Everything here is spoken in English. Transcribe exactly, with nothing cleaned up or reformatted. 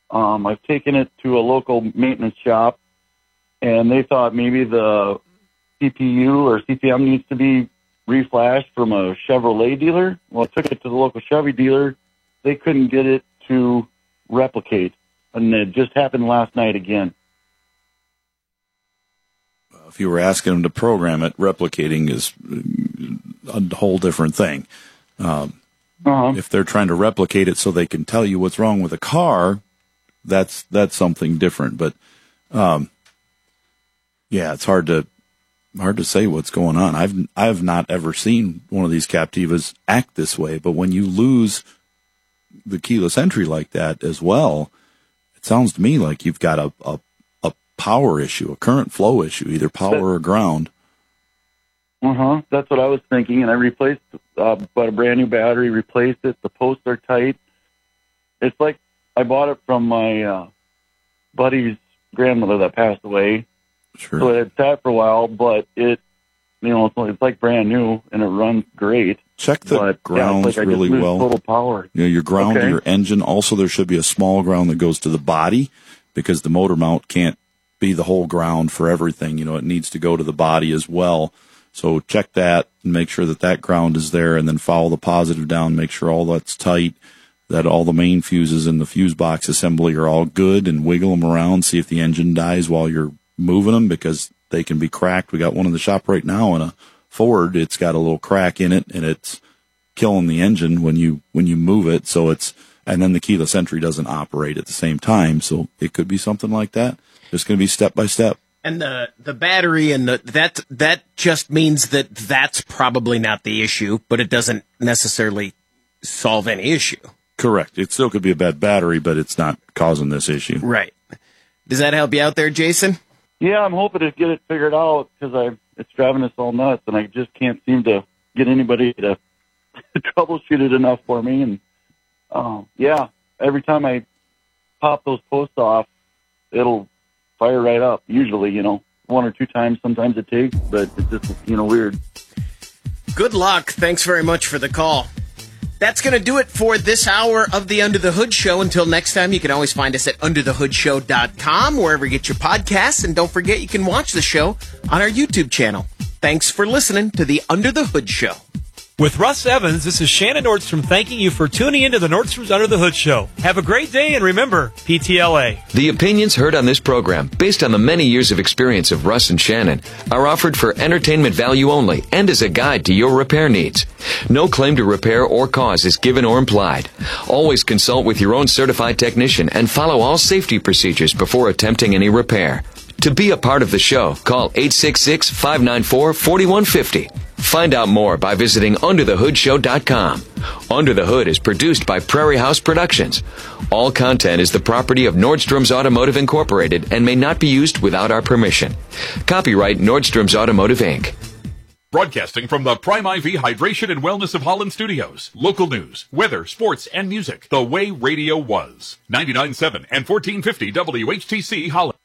Um, I've taken it to a local maintenance shop, and they thought maybe the C P U or C P M needs to be reflashed from a Chevrolet dealer. Well, I took it to the local Chevy dealer. They couldn't get it to replicate, and it just happened last night again. If you were asking them to program it, replicating is a whole different thing. Um, uh-huh. If they're trying to replicate it so they can tell you what's wrong with the car, that's that's something different. But um, yeah, it's hard to hard to say what's going on. I've I've not ever seen one of these Captivas act this way. But when you lose the keyless entry like that as well, it sounds to me like you've got a, a power issue, a current flow issue, either power or ground. Uh-huh. That's what I was thinking, and I replaced, uh, bought a brand new battery, replaced it. The posts are tight. It's like I bought it from my uh, buddy's grandmother that passed away. Sure. So it had sat for a while, but it, you know, it's, it's like brand new, and it runs great. Check the but, grounds yeah, it's like really I just well. Total power. You know, your ground okay. to your engine. Also, there should be a small ground that goes to the body, because the motor mount can't be the whole ground for everything. You know, it needs to go to the body as well. So check that and make sure that that ground is there, and then follow the positive down, make sure all that's tight, that all the main fuses in the fuse box assembly are all good, and wiggle them around, see if the engine dies while you're moving them, because they can be cracked. We got one in the shop right now in a Ford. It's got a little crack in it, and it's killing the engine when you, when you move it. So it's, and then the keyless entry doesn't operate at the same time. So it could be something like that. It's going to be step by step. And the the battery and the that that just means that that's probably not the issue, but it doesn't necessarily solve any issue. Correct. It still could be a bad battery, but it's not causing this issue. Right. Does that help you out there, Jason? Yeah, I'm hoping to get it figured out, because I it's driving us all nuts, and I just can't seem to get anybody to troubleshoot it enough for me. And uh, yeah, every time I pop those posts off, it'll fire right up, usually, you know, one or two times sometimes it takes, but it's just, you know, weird. Good luck. Thanks very much for the call. That's going to do it for this hour of the Under the Hood Show. Until next time, you can always find us at under the hood show dot com, wherever you get your podcasts, and don't forget you can watch the show on our YouTube channel. Thanks for listening to the Under the Hood Show. With Russ Evans, this is Shannon Nordstrom thanking you for tuning into the Nordstrom's Under the Hood Show. Have a great day, and remember, P T L A. The opinions heard on this program, based on the many years of experience of Russ and Shannon, are offered for entertainment value only and as a guide to your repair needs. No claim to repair or cause is given or implied. Always consult with your own certified technician and follow all safety procedures before attempting any repair. To be a part of the show, call eight six six, five nine four, four one five zero. Find out more by visiting under the hood show dot com. Under the Hood is produced by Prairie House Productions. All content is the property of Nordstrom's Automotive Incorporated and may not be used without our permission. Copyright Nordstrom's Automotive, Incorporated. Broadcasting from the Prime I V Hydration and Wellness of Holland Studios. Local news, weather, sports, and music. The way radio was. ninety-nine point seven and fourteen fifty W H T C Holland.